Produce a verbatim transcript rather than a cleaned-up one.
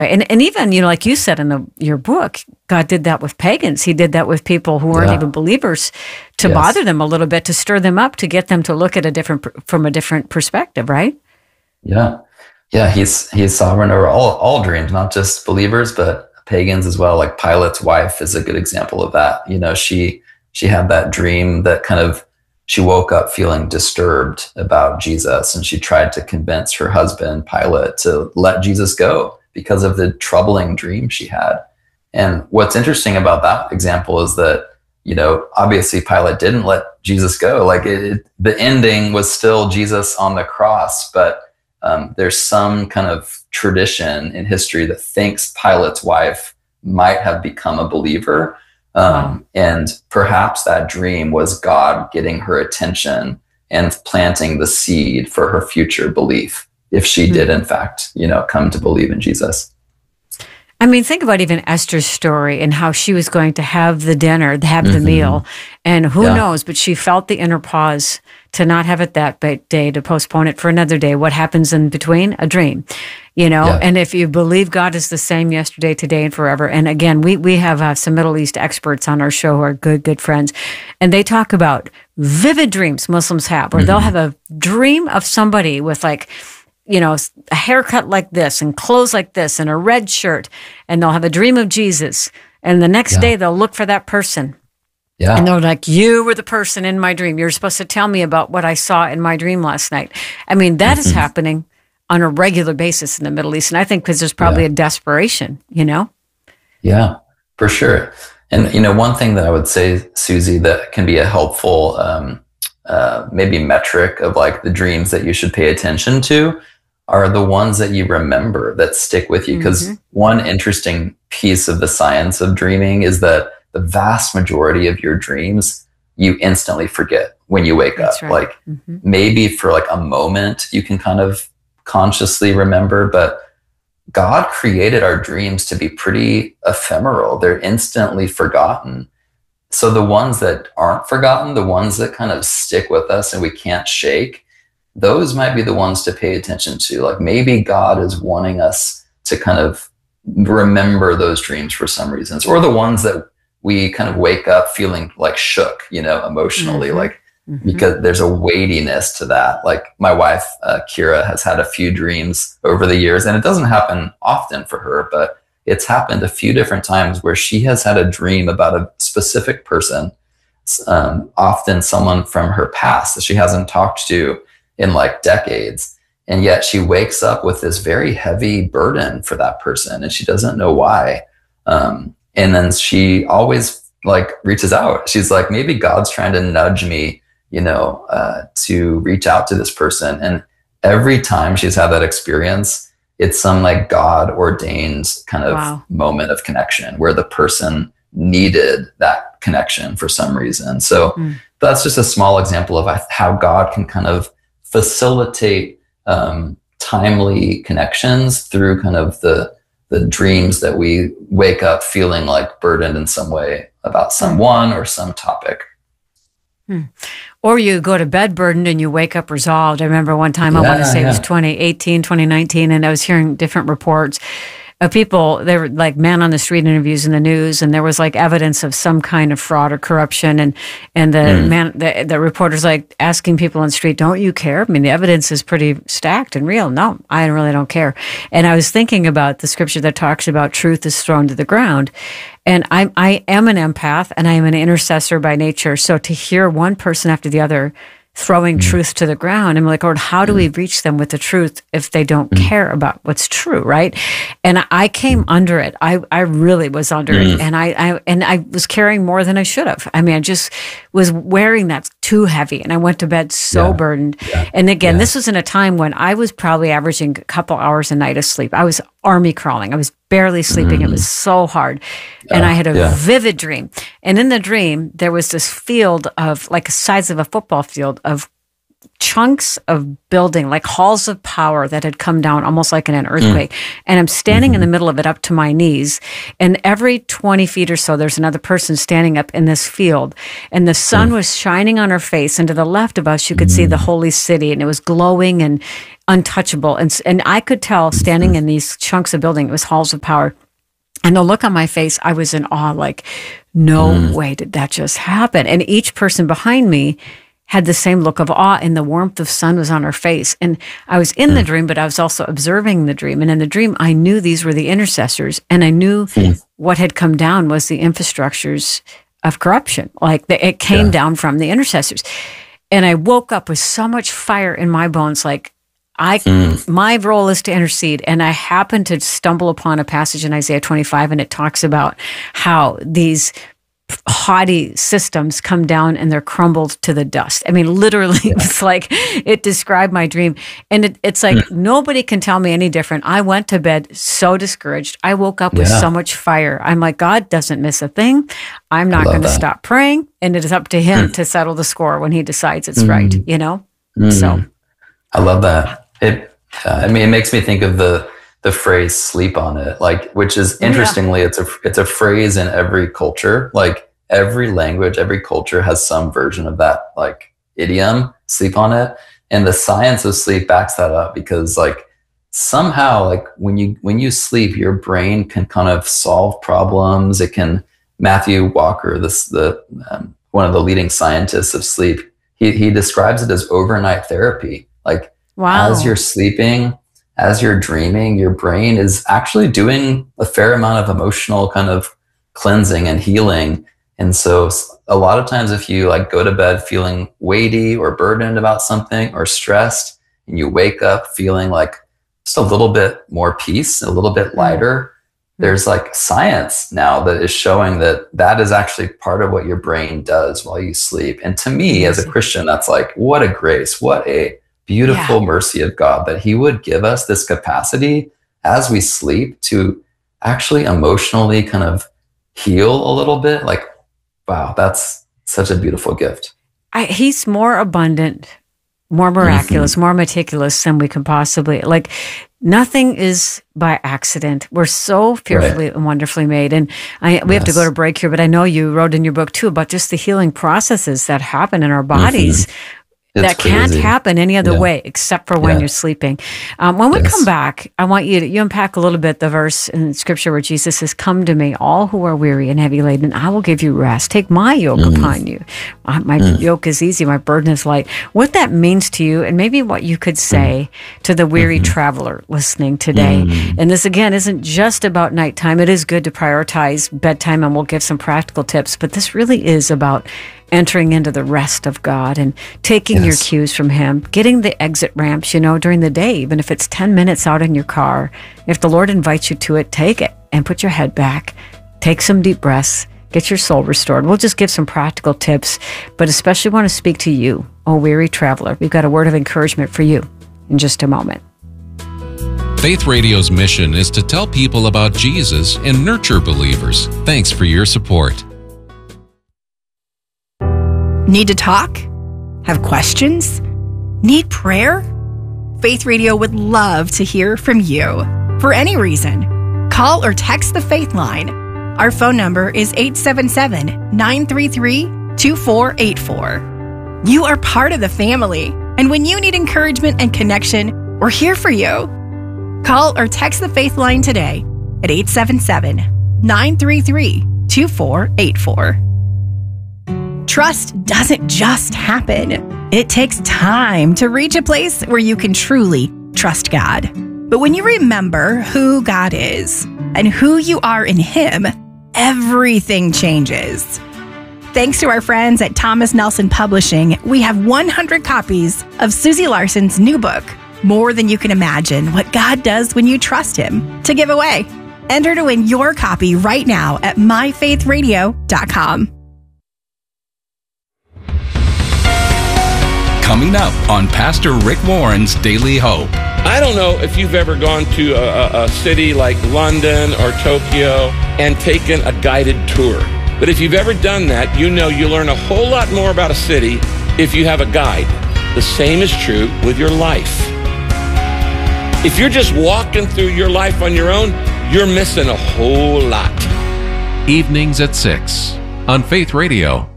And and even, you know, like you said in the, your book, God did that with pagans. He did that with people who weren't Yeah. even believers to Yes. bother them a little bit, to stir them up, to get them to look at a different, from a different perspective, right? Yeah. Yeah. He's, he's sovereign over all, all dreams, not just believers, but pagans as well. Like Pilate's wife is a good example of that. You know, she, she had that dream that kind of, she woke up feeling disturbed about Jesus, and she tried to convince her husband, Pilate, to let Jesus go because of the troubling dream she had. And what's interesting about that example is that, you know, obviously Pilate didn't let Jesus go. Like it, it, the ending was still Jesus on the cross, but um, there's some kind of tradition in history that thinks Pilate's wife might have become a believer. Um, Wow. And perhaps that dream was God getting her attention and planting the seed for her future belief, if she Mm-hmm. did, in fact, you know, come to believe in Jesus. I mean, think about even Esther's story and how she was going to have the dinner, have the Mhm. meal, and who Yeah. knows, but she felt the inner pause to not have it that ba- day, to postpone it for another day. What happens in between? A dream, you know? Yeah. And if you believe God is the same yesterday, today, and forever, and again, we, we have uh, some Middle East experts on our show who are good, good friends, and they talk about vivid dreams Muslims have, where Mhm. they'll have a dream of somebody with like, you know, a haircut like this and clothes like this and a red shirt, and they'll have a dream of Jesus. And the next Yeah. day they'll look for that person. Yeah. And they're like, you were the person in my dream. You're supposed to tell me about what I saw in my dream last night. I mean, that is Mhm. happening on a regular basis in the Middle East. And I think because there's probably Yeah. a desperation, you know? Yeah, for sure. And, you know, one thing that I would say, Susie, that can be a helpful, um, uh, maybe metric of like the dreams that you should pay attention to are the ones that you remember that stick with you. Because Mhm. one interesting piece of the science of dreaming is that the vast majority of your dreams you instantly forget when you wake That's up. right. Like Mhm. maybe for like a moment you can kind of consciously remember, but God created our dreams to be pretty ephemeral. They're instantly forgotten. So the ones that aren't forgotten, the ones that kind of stick with us and we can't shake, those might be the ones to pay attention to. Like maybe God is wanting us to kind of remember those dreams for some reasons, or the ones that we kind of wake up feeling like shook, you know, emotionally, Mhm. like Mhm. because there's a weightiness to that. Like my wife, uh, Kira, has had a few dreams over the years, and it doesn't happen often for her, but it's happened a few different times where she has had a dream about a specific person, um, often someone from her past that she hasn't talked to in like decades. And yet she wakes up with this very heavy burden for that person, and she doesn't know why. Um, and then she always like reaches out. She's like, maybe God's trying to nudge me, you know, uh, to reach out to this person. And every time she's had that experience, it's some like God ordained kind of Wow. moment of connection where the person needed that connection for some reason. So Mm. that's just a small example of how God can kind of facilitate um, timely connections through kind of the the dreams that we wake up feeling like burdened in some way about someone or some topic. Hmm. Or you go to bed burdened and you wake up resolved. I remember one time, I Yeah, want to say it was yeah. twenty eighteen, twenty nineteen, and I was hearing different reports of people. They were like man on the street interviews in the news, and there was like evidence of some kind of fraud or corruption. And and the Mm. man, the, the reporter's like asking people on the street, "Don't you care? I mean, the evidence is pretty stacked and real." No, I really don't care. And I was thinking about the scripture that talks about truth is thrown to the ground. And I I am an empath and I am an intercessor by nature. So to hear one person after the other throwing Mm. truth to the ground, I'm like, Lord, how do we reach them with the truth if they don't Mm. care about what's true, right? And I came under it. I, I really was under Mm. it, and I, I and I was carrying more than I should have. I mean, I just was wearing that too heavy, and I went to bed so Yeah. burdened. Yeah. And again, Yeah. this was in a time when I was probably averaging a couple hours a night of sleep. I was army crawling. I was barely sleeping. It was so hard. And Yeah, I had a yeah. vivid dream. And in the dream, there was this field of like the size of a football field of chunks of building, like halls of power that had come down almost like in an earthquake. And I'm standing in the middle of it up to my knees. And every twenty feet or so, there's another person standing up in this field. And the sun was shining on her face. And to the left of us, you could see the holy city. And it was glowing and untouchable. And, and I could tell standing in these chunks of building, it was halls of power. And the look on my face, I was in awe, like, no mm. way did that just happen. And each person behind me had the same look of awe, and the warmth of sun was on her face. And I was in mm. the dream, but I was also observing the dream. And in the dream, I knew these were the intercessors, and I knew mm. what had come down was the infrastructures of corruption. Like the, it came yeah. down from the intercessors. And I woke up with so much fire in my bones, like, I, mm. my role is to intercede. And I happened to stumble upon a passage in Isaiah twenty-five, and it talks about how these haughty systems come down and they're crumbled to the dust. I mean, literally, yeah. it's like, it described my dream. And it, it's like, mm. nobody can tell me any different. I went to bed so discouraged. I woke up with yeah. so much fire. I'm like, God doesn't miss a thing. I'm not going to stop praying. And it is up to him mm. to settle the score when he decides it's mm. right, you know? Mm. So. I love that. It, uh, I mean, it makes me think of the, the phrase "sleep on it," like, which is interestingly, yeah. it's a it's a phrase in every culture. Like every language, every culture has some version of that, like idiom, "sleep on it." And the science of sleep backs that up, because like somehow, like when you when you sleep, your brain can kind of solve problems. It can. Matthew Walker, this the um, one of the leading scientists of sleep, he he describes it as overnight therapy. Like wow. as you're sleeping, as you're dreaming, your brain is actually doing a fair amount of emotional kind of cleansing and healing. And so a lot of times if you like go to bed feeling weighty or burdened about something or stressed, and you wake up feeling like just a little bit more peace, a little bit lighter, there's like science now that is showing that that is actually part of what your brain does while you sleep. And to me as a Christian, that's like, what a grace, what a beautiful yeah. mercy of God that he would give us this capacity as we sleep to actually emotionally kind of heal a little bit. Like, wow, that's such a beautiful gift. I, he's more abundant, more miraculous, mm-hmm. more meticulous than we can possibly, like, nothing is by accident. We're so fearfully right. and wonderfully made. And I, we yes. have to go to break here, but I know you wrote in your book too about just the healing processes that happen in our bodies. Mm-hmm. It's that crazy. Can't happen any other yeah. way except for when yeah. you're sleeping. Um, when we yes. come back, I want you to you unpack a little bit the verse in Scripture where Jesus says, "Come to me, all who are weary and heavy laden, and I will give you rest. Take my yoke mm. upon you. My, my mm. yoke is easy, my burden is light." What that means to you, and maybe what you could say mm. to the weary mm-hmm. traveler listening today. Mm. And this, again, isn't just about nighttime. It is good to prioritize bedtime, and we'll give some practical tips, but this really is about entering into the rest of God and taking yes. your cues from him, getting the exit ramps, you know, during the day, even if it's ten minutes out in your car. If the Lord invites you to it, take it and put your head back, take some deep breaths, get your soul restored. We'll just give some practical tips, but especially want to speak to you, oh weary traveler. We've got a word of encouragement for you in just a moment. Faith Radio's mission is to tell people about Jesus and nurture believers. Thanks for your support. Need to talk? Have questions? Need prayer? Faith Radio would love to hear from you. For any reason, call or text the Faith Line. Our phone number is eight seven seven, nine three three, two four eight four. You are part of the family, and when you need encouragement and connection, we're here for you. Call or text the Faith Line today at eight seven seven, nine three three, two four eight four. Trust doesn't just happen. It takes time to reach a place where you can truly trust God. But when you remember who God is and who you are in him, everything changes. Thanks to our friends at Thomas Nelson Publishing, we have one hundred copies of Susie Larson's new book, More Than You Can Imagine, What God Does When You Trust Him, to give away. Enter to win your copy right now at my faith radio dot com. Coming up on Pastor Rick Warren's Daily Hope. I don't know if you've ever gone to a, a city like London or Tokyo and taken a guided tour. But if you've ever done that, you know you learn a whole lot more about a city if you have a guide. The same is true with your life. If you're just walking through your life on your own, you're missing a whole lot. Evenings at six on Faith Radio.